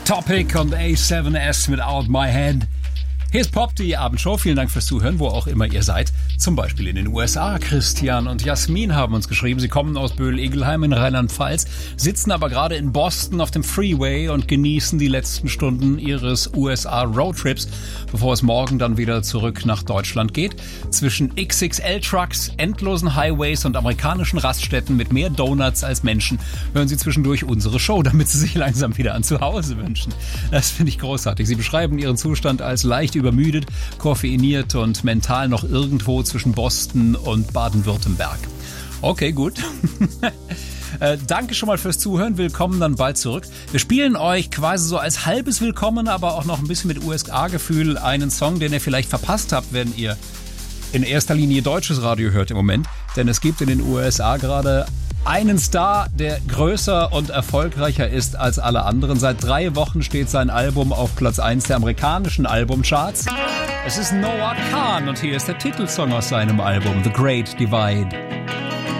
Topic und A7S mit Out My Head. Hier ist Pop, die Abendshow. Vielen Dank fürs Zuhören, wo auch immer ihr seid. Zum Beispiel in den USA. Christian und Jasmin haben uns geschrieben. Sie kommen aus Böhl-Egelheim in Rheinland-Pfalz, sitzen aber gerade in Boston auf dem Freeway und genießen die letzten Stunden ihres USA-Roadtrips, bevor es morgen dann wieder zurück nach Deutschland geht. Zwischen XXL-Trucks, endlosen Highways und amerikanischen Raststätten mit mehr Donuts als Menschen hören sie zwischendurch unsere Show, damit sie sich langsam wieder an zu Hause wünschen. Das finde ich großartig. Sie beschreiben ihren Zustand als leicht übermüdet, koffeiniert und mental noch irgendwo zwischen Boston und Baden-Württemberg. Okay, gut. Danke schon mal fürs Zuhören. Willkommen dann bald zurück. Wir spielen euch quasi so als halbes Willkommen, aber auch noch ein bisschen mit USA-Gefühl einen Song, den ihr vielleicht verpasst habt, wenn ihr in erster Linie deutsches Radio hört im Moment. Denn es gibt in den USA gerade einen Star, der größer und erfolgreicher ist als alle anderen. Seit 3 Wochen steht sein Album auf Platz 1 der amerikanischen Albumcharts. Es ist Noah Kahan und hier ist der Titelsong aus seinem Album The Great Divide.